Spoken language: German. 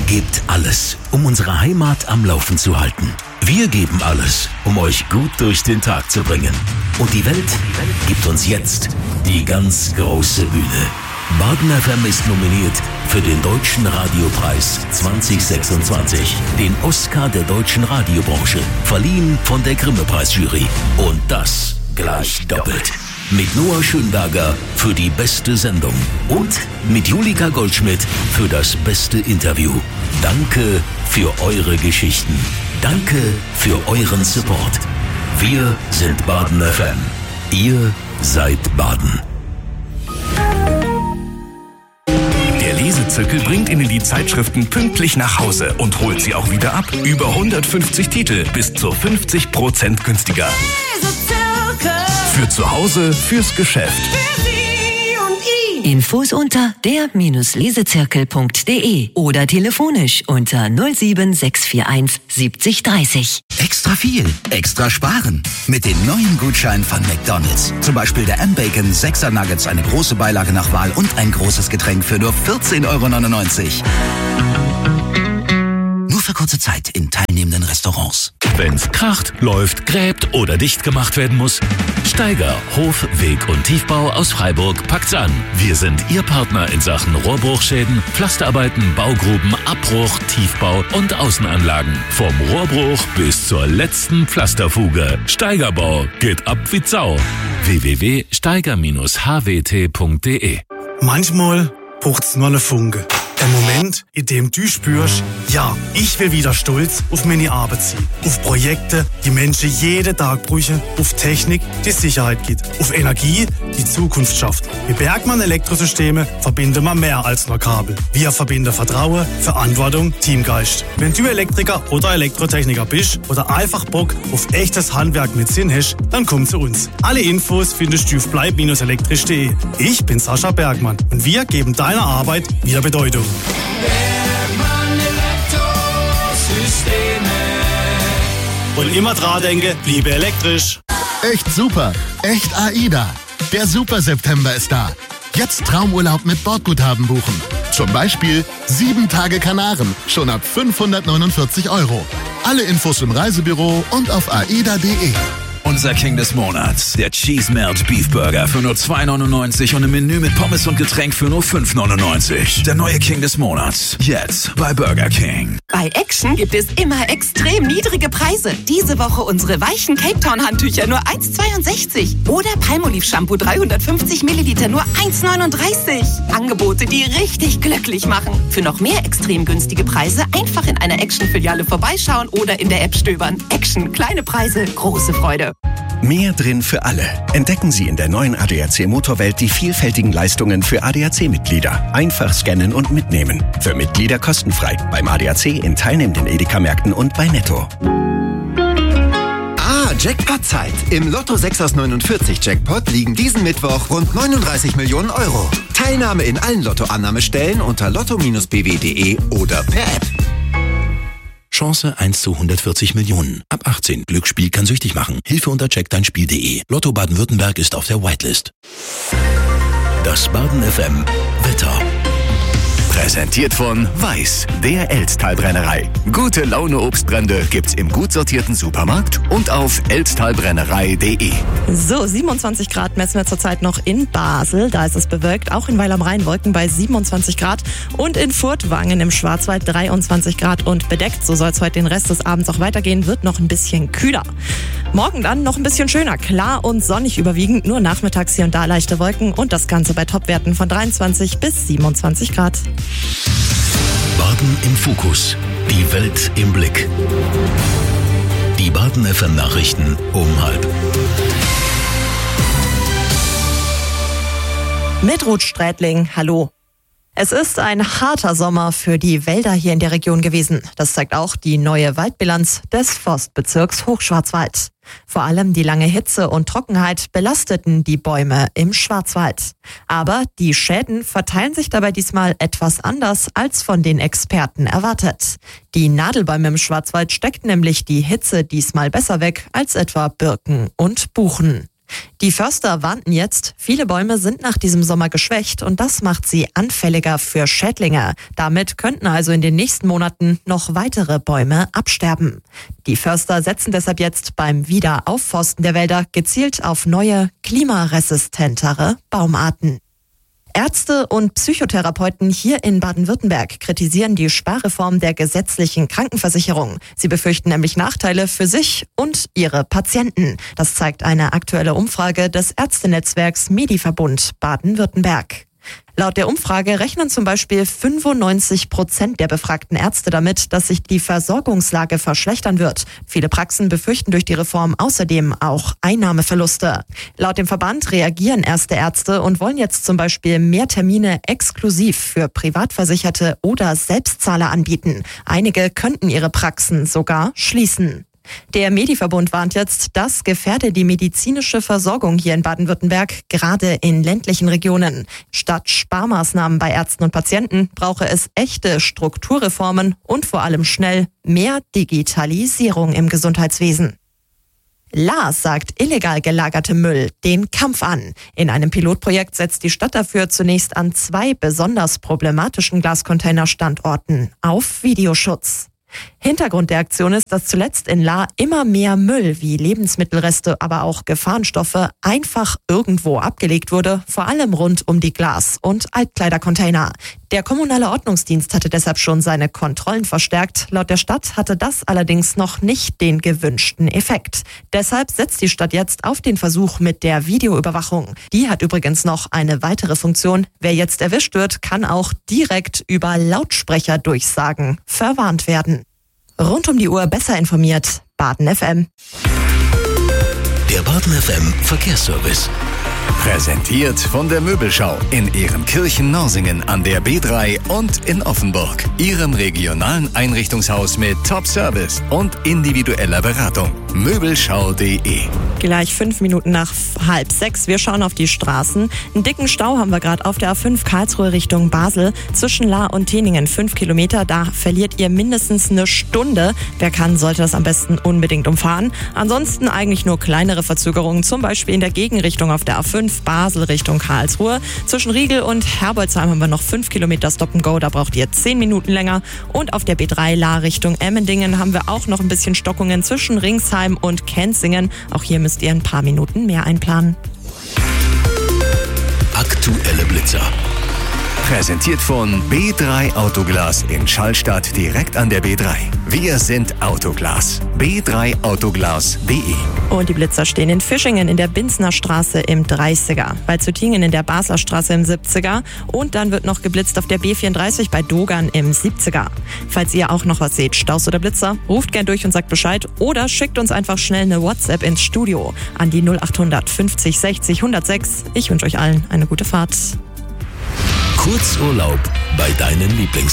gebt alles, um unsere Heimat am Laufen zu halten. Wir geben alles, um euch gut durch den Tag zu bringen. Und die Welt gibt uns jetzt die ganz große Bühne. Baden FM ist nominiert für den Deutschen Radiopreis 2026, den Oscar der deutschen Radiobranche, verliehen von der Grimme-Preisjury. Und das gleich doppelt. Mit Noah Schönberger für die beste Sendung und mit Julika Goldschmidt für das beste Interview. Danke für eure Geschichten. Danke für euren Support. Wir sind Baden FM. Ihr seid Baden. Der Lesezirkel bringt Ihnen die Zeitschriften pünktlich nach Hause und holt sie auch wieder ab. Über 150 Titel bis zu 50% günstiger. Für zu Hause, fürs Geschäft. Infos unter der-lesezirkel.de oder telefonisch unter 07641 70 30. Extra viel, extra sparen. Mit den neuen Gutscheinen von McDonald's. Zum Beispiel der M-Bacon 6er Nuggets, eine große Beilage nach Wahl und ein großes Getränk für nur 14,99 €. Nur für kurze Zeit in teilnehmenden Restaurants. Wenn's kracht, läuft, gräbt oder dicht gemacht werden muss, Steiger Hof-, Weg- und Tiefbau aus Freiburg packt's an. Wir sind Ihr Partner in Sachen Rohrbruchschäden, Pflasterarbeiten, Baugruben, Abbruch, Tiefbau und Außenanlagen. Vom Rohrbruch bis zur letzten Pflasterfuge. Steigerbau geht ab wie Sau. www.steiger-hwt.de. Manchmal braucht's nur eine Funke. Ein Moment, in dem du spürst, ja, ich will wieder stolz auf meine Arbeit sein. Auf Projekte, die Menschen jeden Tag brauchen. Auf Technik, die Sicherheit gibt. Auf Energie, die Zukunft schafft. Mit Bergmann Elektrosysteme verbinden wir mehr als nur Kabel. Wir verbinden Vertrauen, Verantwortung, Teamgeist. Wenn du Elektriker oder Elektrotechniker bist oder einfach Bock auf echtes Handwerk mit Sinn hast, dann komm zu uns. Alle Infos findest du auf bleib-elektrisch.de. Ich bin Sascha Bergmann und wir geben deiner Arbeit wieder Bedeutung. Bergmann Elektrosysteme. Und immer dran denke, bliebe elektrisch. Echt super, echt AIDA. Der Super September ist da. Jetzt Traumurlaub mit Bordguthaben buchen. Zum Beispiel 7 Tage Kanaren, schon ab 549 €. Alle Infos im Reisebüro und auf aida.de. Unser King des Monats, der Cheese Melt Beef Burger für nur 2,99 € und ein Menü mit Pommes und Getränk für nur 5,99 €. Der neue King des Monats, jetzt bei Burger King. Bei Action gibt es immer extrem niedrige Preise. Diese Woche unsere weichen Cape Town Handtücher nur 1,62 € oder Palmolive Shampoo 350 Milliliter nur 1,39 €. Angebote, die richtig glücklich machen. Für noch mehr extrem günstige Preise einfach in einer Action-Filiale vorbeischauen oder in der App stöbern. Action, kleine Preise, große Freude. Mehr drin für alle. Entdecken Sie in der neuen ADAC Motorwelt die vielfältigen Leistungen für ADAC-Mitglieder. Einfach scannen und mitnehmen. Für Mitglieder kostenfrei. Beim ADAC in teilnehmenden Edeka-Märkten und bei Netto. Jackpot-Zeit. Im Lotto 6 aus 49 Jackpot liegen diesen Mittwoch rund 39 Millionen €. Teilnahme in allen Lottoannahmestellen unter lotto-bw.de oder per App. Chance 1 zu 140 Millionen. Ab 18. Glücksspiel kann süchtig machen. Hilfe unter checkdeinspiel.de. Lotto Baden-Württemberg ist auf der Whitelist. Das Baden FM Wetter. Präsentiert von Weiß, der Elztal-Brennerei. Gute Laune Obstbrände gibt's im gut sortierten Supermarkt und auf elztalbrennerei.de. So, 27 Grad messen wir zurzeit noch in Basel. Da ist es bewölkt, auch in Weil am Rhein Wolken bei 27 Grad. Und in Furtwangen im Schwarzwald 23 Grad und bedeckt. So soll es heute den Rest des Abends auch weitergehen, wird noch ein bisschen kühler. Morgen dann noch ein bisschen schöner, klar und sonnig überwiegend. Nur nachmittags hier und da leichte Wolken und das Ganze bei Topwerten von 23 bis 27 Grad. Baden im Fokus. Die Welt im Blick. Die Baden FM Nachrichten um 12:30. Mit Ruth Strätling, hallo. Es ist ein harter Sommer für die Wälder hier in der Region gewesen. Das zeigt auch die neue Waldbilanz des Forstbezirks Hochschwarzwald. Vor allem die lange Hitze und Trockenheit belasteten die Bäume im Schwarzwald. Aber die Schäden verteilen sich dabei diesmal etwas anders als von den Experten erwartet. Die Nadelbäume im Schwarzwald steckten nämlich die Hitze diesmal besser weg als etwa Birken und Buchen. Die Förster warnten jetzt, viele Bäume sind nach diesem Sommer geschwächt und das macht sie anfälliger für Schädlinge. Damit könnten also in den nächsten Monaten noch weitere Bäume absterben. Die Förster setzen deshalb jetzt beim Wiederaufforsten der Wälder gezielt auf neue, klimaresistentere Baumarten. Ärzte und Psychotherapeuten hier in Baden-Württemberg kritisieren die Sparreform der gesetzlichen Krankenversicherung. Sie befürchten nämlich Nachteile für sich und ihre Patienten. Das zeigt eine aktuelle Umfrage des Ärztenetzwerks Mediverbund Baden-Württemberg. Laut der Umfrage rechnen zum Beispiel 95% der befragten Ärzte damit, dass sich die Versorgungslage verschlechtern wird. Viele Praxen befürchten durch die Reform außerdem auch Einnahmeverluste. Laut dem Verband reagieren erste Ärzte und wollen jetzt zum Beispiel mehr Termine exklusiv für Privatversicherte oder Selbstzahler anbieten. Einige könnten ihre Praxen sogar schließen. Der Mediverbund warnt jetzt, das gefährde die medizinische Versorgung hier in Baden-Württemberg, gerade in ländlichen Regionen. Statt Sparmaßnahmen bei Ärzten und Patienten brauche es echte Strukturreformen und vor allem schnell mehr Digitalisierung im Gesundheitswesen. La sagt illegal gelagertem Müll den Kampf an. In einem Pilotprojekt setzt die Stadt dafür zunächst an 2 besonders problematischen Glascontainerstandorten auf Videoschutz. Hintergrund der Aktion ist, dass zuletzt in La immer mehr Müll wie Lebensmittelreste, aber auch Gefahrenstoffe einfach irgendwo abgelegt wurde, vor allem rund um die Glas- und Altkleidercontainer. Der kommunale Ordnungsdienst hatte deshalb schon seine Kontrollen verstärkt. Laut der Stadt hatte das allerdings noch nicht den gewünschten Effekt. Deshalb setzt die Stadt jetzt auf den Versuch mit der Videoüberwachung. Die hat übrigens noch eine weitere Funktion. Wer jetzt erwischt wird, kann auch direkt über Lautsprecherdurchsagen verwarnt werden. Rund um die Uhr besser informiert. Baden FM. Der Baden FM Verkehrsservice. Präsentiert von der Möbelschau in Ehrenkirchen-Norsingen an der B3 und in Offenburg. Ihrem regionalen Einrichtungshaus mit Top-Service und individueller Beratung. Möbelschau.de. Gleich 5 Minuten nach 5:30. Wir schauen auf die Straßen. Einen dicken Stau haben wir gerade auf der A5 Karlsruhe Richtung Basel. Zwischen Lahr und Teningen 5 Kilometer. Da verliert ihr mindestens eine Stunde. Wer kann, sollte das am besten unbedingt umfahren. Ansonsten eigentlich nur kleinere Verzögerungen. Zum Beispiel in der Gegenrichtung auf der A5 Basel Richtung Karlsruhe. Zwischen Riegel und Herbolzheim haben wir noch 5 Kilometer Stop and Go. Da braucht ihr 10 Minuten länger. Und auf der B3 Lahr Richtung Emmendingen haben wir auch noch ein bisschen Stockungen zwischen Ringsheim und Kenzingen. Auch hier müsst ihr ein paar Minuten mehr einplanen. Aktuelle Blitzer. Präsentiert von B3 Autoglas in Schallstadt direkt an der B3. Wir sind Autoglas. b3autoglas.de. Und die Blitzer stehen in Fischingen in der Binzner Straße im 30er, bei Züttingen in der Basler Straße im 70er und dann wird noch geblitzt auf der B34 bei Dogern im 70er. Falls ihr auch noch was seht, Staus oder Blitzer, ruft gern durch und sagt Bescheid oder schickt uns einfach schnell eine WhatsApp ins Studio an die 0800 50 60 106. Ich wünsche euch allen eine gute Fahrt. Kurzurlaub bei deinen